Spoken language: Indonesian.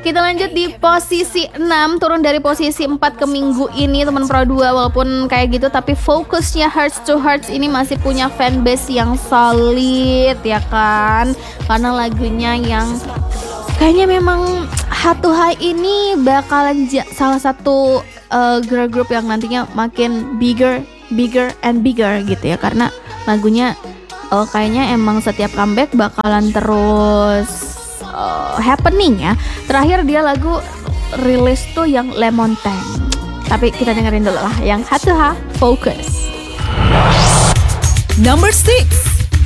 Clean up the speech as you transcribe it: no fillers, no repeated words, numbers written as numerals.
Kita lanjut di posisi 6, turun dari posisi 4 ke minggu ini teman Pro 2. Walaupun kayak gitu tapi fokusnya Hearts to Hearts ini masih punya fanbase yang solid ya kan. Karena lagunya yang kayaknya memang Heart to High ini bakalan salah satu girl group yang nantinya makin bigger and bigger gitu ya. Karena lagunya kayaknya emang setiap comeback bakalan terus happening ya. Terakhir dia lagu rilis tuh yang Lemon Tang. Tapi kita dengerin dulu lah yang Heart to Heart, Focus. Number 6.